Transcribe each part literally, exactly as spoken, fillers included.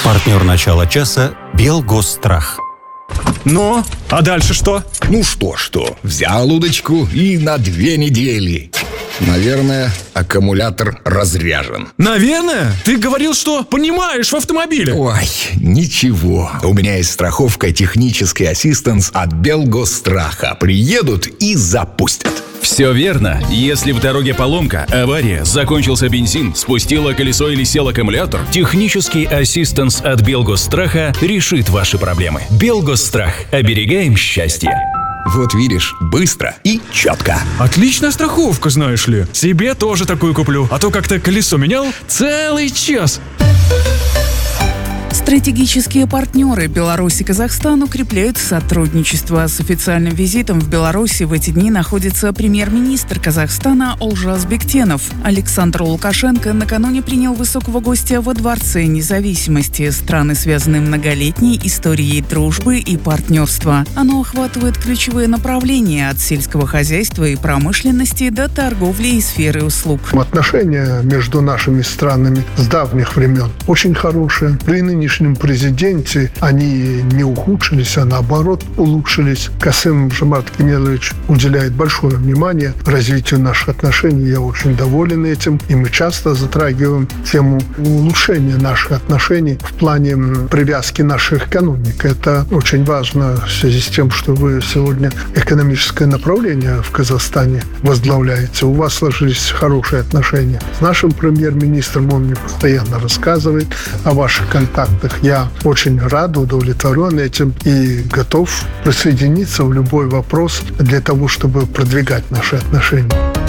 Партнер начала часа «Белгосстрах». Ну, а дальше что? Ну что-что, взял удочку и на две недели. Наверное, аккумулятор разряжен. Наверное? Ты говорил, что понимаешь в автомобиле. Ой, ничего. У меня есть страховка «Технический ассистанс» от Белгосстраха. Приедут и запустят. Все верно. Если в дороге поломка, авария, закончился бензин, спустило колесо или сел аккумулятор, технический ассистанс от Белгосстраха решит ваши проблемы. Белгосстрах. Оберегаем счастье. Вот видишь, быстро и четко. Отличная страховка, знаешь ли. Себе тоже такую куплю. А то как-то колесо менял целый час. Стратегические партнеры Беларусь и Казахстан укрепляют сотрудничество. С официальным визитом в Беларуси в эти дни находится премьер-министр Казахстана Олжас Бектенов. Александр Лукашенко накануне принял высокого гостя во Дворце независимости. Страны связаны многолетней историей дружбы и партнерства. Оно охватывает ключевые направления от сельского хозяйства и промышленности до торговли и сферы услуг. Отношения между нашими странами с давних времен очень хорошие. При нынешнем президенте они не ухудшились, а наоборот улучшились. Касым-Жомарт Кемелович уделяет большое внимание развитию наших отношений. Я очень доволен этим. И мы часто затрагиваем тему улучшения наших отношений в плане привязки наших экономик. Это очень важно в связи с тем, что вы сегодня экономическое направление в Казахстане возглавляете. У вас сложились хорошие отношения с нашим премьер-министром. Он мне постоянно рассказывает о ваших контактах. Я очень рад, удовлетворен этим и готов присоединиться в любой вопрос для того, чтобы продвигать наши отношения.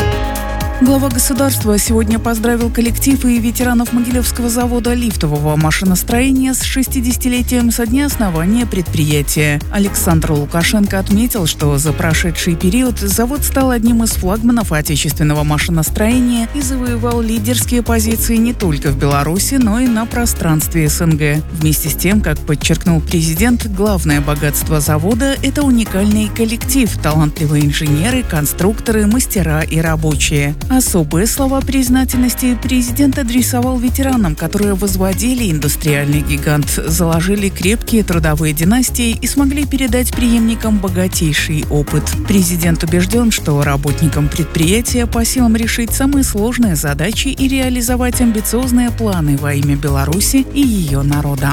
Глава государства сегодня поздравил коллектив и ветеранов Могилевского завода лифтового машиностроения с шестидесятилетием со дня основания предприятия. Александр Лукашенко отметил, что за прошедший период завод стал одним из флагманов отечественного машиностроения и завоевал лидерские позиции не только в Беларуси, но и на пространстве СНГ. Вместе с тем, как подчеркнул президент, главное богатство завода – это уникальный коллектив, талантливые инженеры, конструкторы, мастера и рабочие. Особые слова признательности президент адресовал ветеранам, которые возводили индустриальный гигант, заложили крепкие трудовые династии и смогли передать преемникам богатейший опыт. Президент убежден, что работникам предприятия по силам решить самые сложные задачи и реализовать амбициозные планы во имя Беларуси и ее народа.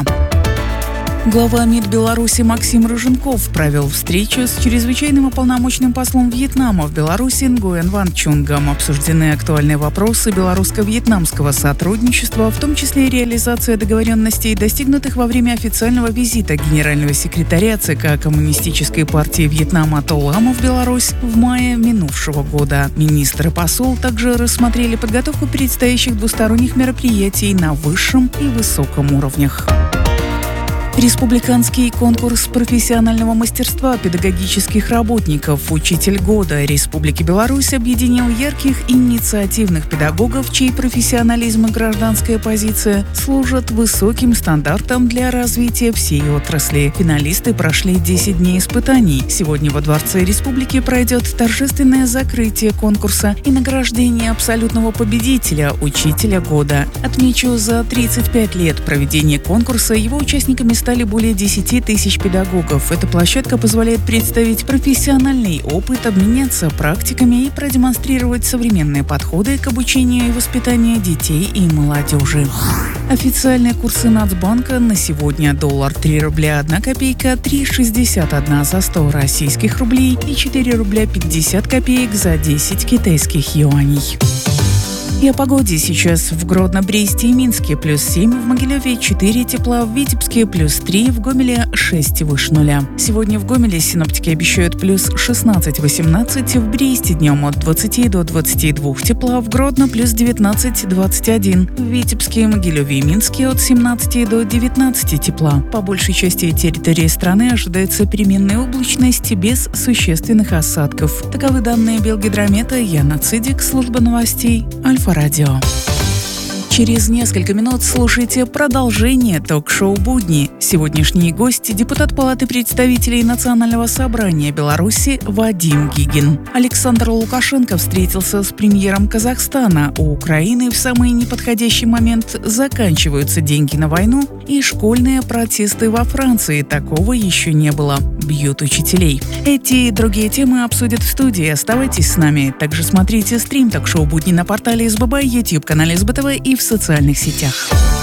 Глава МИД Беларуси Максим Рыженков провел встречу с чрезвычайным и полномочным послом Вьетнама в Беларуси Нгуен Ван Чунгом. Обсуждены актуальные вопросы белорусско-вьетнамского сотрудничества, в том числе реализация договоренностей, достигнутых во время официального визита генерального секретаря ЦК Коммунистической партии Вьетнама То Лама в Беларусь в мае минувшего года. Министр и посол также рассмотрели подготовку предстоящих двусторонних мероприятий на высшем и высоком уровнях. Республиканский конкурс профессионального мастерства педагогических работников «Учитель года» Республики Беларусь объединил ярких инициативных педагогов, чей профессионализм и гражданская позиция служат высоким стандартам для развития всей отрасли. Финалисты прошли десять дней испытаний. Сегодня во Дворце Республики пройдет торжественное закрытие конкурса и награждение абсолютного победителя «Учителя года». Отмечу, за тридцать пять лет проведения конкурса его участниками стали более десять тысяч педагогов. Эта площадка позволяет представить профессиональный опыт, обменяться практиками и продемонстрировать современные подходы к обучению и воспитанию детей и молодежи. Официальные курсы Нацбанка на сегодня: доллар три рубля одна копейка, три шестьдесят один за сто российских рублей и четыре рубля пятьдесят копеек за десять китайских юаней. И о погоде сейчас в Гродно, Бресте и Минске плюс семь, в Могилеве четыре тепла, в Витебске плюс три, в Гомеле шесть выше нуля. Сегодня в Гомеле синоптики обещают плюс шестнадцать-восемнадцать, в Бресте днем от двадцати до двадцати двух тепла, в Гродно плюс девятнадцать-двадцать один, в Витебске, Могилеве и Минске от семнадцати до девятнадцати тепла. По большей части территории страны ожидается переменная облачность без существенных осадков. Таковы данные Белгидромета. Яна Цидик, служба новостей Альфа Радио. Через несколько минут слушайте продолжение ток-шоу «Будни». Сегодняшний гость – депутат Палаты представителей Национального собрания Беларуси Вадим Гигин. Александр Лукашенко встретился с премьером Казахстана. У Украины в самый неподходящий момент заканчиваются деньги на войну и школьные протесты во Франции. Такого еще не было. Бьют учителей. Эти и другие темы обсудят в студии. Оставайтесь с нами. Также смотрите стрим ток-шоу «Будни» на портале СББ, YouTube-канале СБТВ и в социальных сетях.